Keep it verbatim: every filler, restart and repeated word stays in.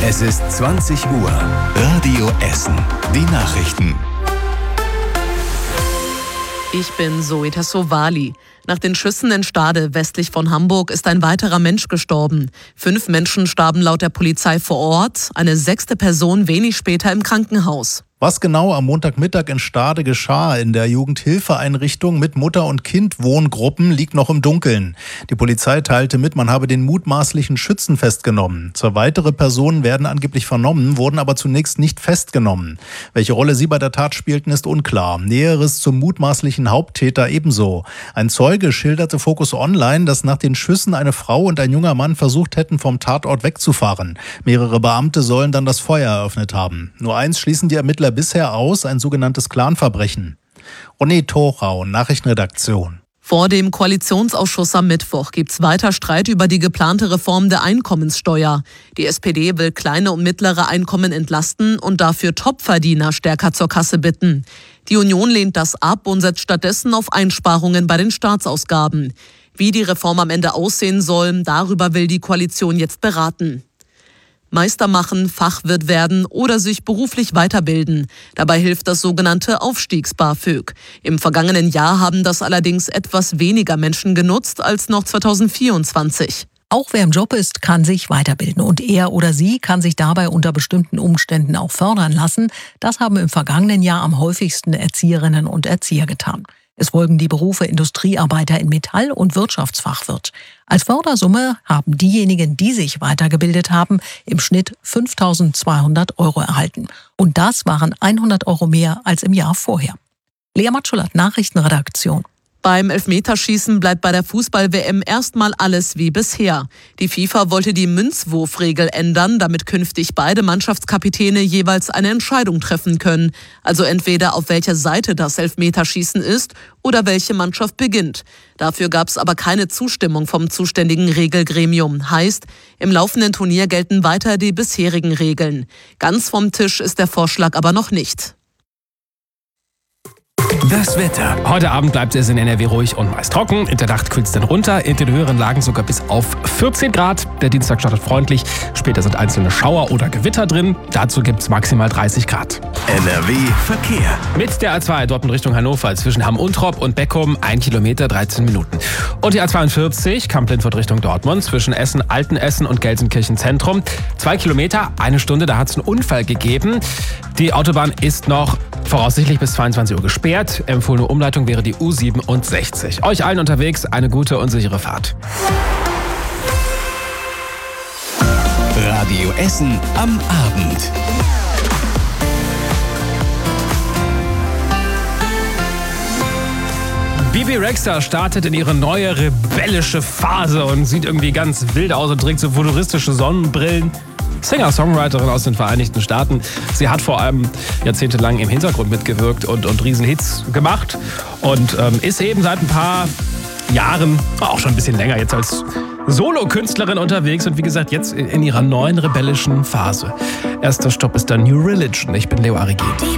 Es ist zwanzig Uhr. Radio Essen. Die Nachrichten. Ich bin Zoe Tassovali. Nach den Schüssen in Stade westlich von Hamburg ist ein weiterer Mensch gestorben. Fünf Menschen starben laut der Polizei vor Ort, eine sechste Person wenig später im Krankenhaus. Was genau am Montagmittag in Stade geschah in der Jugendhilfeeinrichtung mit Mutter- und Kind-Wohngruppen, liegt noch im Dunkeln. Die Polizei teilte mit, man habe den mutmaßlichen Schützen festgenommen. Zwei weitere Personen werden angeblich vernommen, wurden aber zunächst nicht festgenommen. Welche Rolle sie bei der Tat spielten, ist unklar. Näheres zum mutmaßlichen Haupttäter ebenso. Ein Zeuge schilderte Focus Online, dass nach den Schüssen eine Frau und ein junger Mann versucht hätten, vom Tatort wegzufahren. Mehrere Beamte sollen dann das Feuer eröffnet haben. Nur eins schließen die Ermittler bisher aus, ein sogenanntes Clanverbrechen. René Thorau, Nachrichtenredaktion. Vor dem Koalitionsausschuss am Mittwoch gibt's weiter Streit über die geplante Reform der Einkommenssteuer. Die S P D will kleine und mittlere Einkommen entlasten und dafür Topverdiener stärker zur Kasse bitten. Die Union lehnt das ab und setzt stattdessen auf Einsparungen bei den Staatsausgaben. Wie die Reform am Ende aussehen soll, darüber will die Koalition jetzt beraten. Meister machen, Fachwirt werden oder sich beruflich weiterbilden. Dabei hilft das sogenannte Aufstiegs-BAföG. Im vergangenen Jahr haben das allerdings etwas weniger Menschen genutzt als noch zweitausendvierundzwanzig. Auch wer im Job ist, kann sich weiterbilden und er oder sie kann sich dabei unter bestimmten Umständen auch fördern lassen. Das haben im vergangenen Jahr am häufigsten Erzieherinnen und Erzieher getan. Es folgen die Berufe Industriearbeiter in Metall- und Wirtschaftsfachwirt. Als Fördersumme haben diejenigen, die sich weitergebildet haben, im Schnitt fünftausendzweihundert Euro erhalten. Und das waren hundert Euro mehr als im Jahr vorher. Lea Matschulat, Nachrichtenredaktion. Beim Elfmeterschießen bleibt bei der Fußball-W M erstmal alles wie bisher. Die FIFA wollte die Münzwurfregel ändern, damit künftig beide Mannschaftskapitäne jeweils eine Entscheidung treffen können. Also entweder auf welcher Seite das Elfmeterschießen ist oder welche Mannschaft beginnt. Dafür gab es aber keine Zustimmung vom zuständigen Regelgremium. Heißt, im laufenden Turnier gelten weiter die bisherigen Regeln. Ganz vom Tisch ist der Vorschlag aber noch nicht. Das Wetter. Heute Abend bleibt es in N R W ruhig und meist trocken. In der Nacht kühlt es dann runter, in den höheren Lagen sogar bis auf vierzehn Grad. Der Dienstag startet freundlich. Später sind einzelne Schauer oder Gewitter drin. Dazu gibt es maximal dreißig Grad. N R W Verkehr. Mit der A zwei Dortmund Richtung Hannover zwischen Hamm-Untrop und Beckum ein Kilometer, dreizehn Minuten. Und die A zweiundvierzig Kamp-Lindfort Richtung Dortmund zwischen Essen, Altenessen und Gelsenkirchen Zentrum. Zwei Kilometer, eine Stunde, da hat es einen Unfall gegeben. Die Autobahn ist noch voraussichtlich bis zweiundzwanzig Uhr gesperrt. Empfohlene Umleitung wäre die U siebenundsechzig. Euch allen unterwegs eine gute und sichere Fahrt. Radio Essen am Abend. Bibi Rexha startet in ihre neue rebellische Phase und sieht irgendwie ganz wild aus und trägt so futuristische Sonnenbrillen. Singer-Songwriterin aus den Vereinigten Staaten. Sie hat vor allem jahrzehntelang im Hintergrund mitgewirkt und, und Riesenhits gemacht und ähm, ist eben seit ein paar Jahren, auch schon ein bisschen länger jetzt als Solo-Künstlerin unterwegs und wie gesagt jetzt in ihrer neuen rebellischen Phase. Erster Stopp ist dann New Religion. Ich bin Leo Arrighi.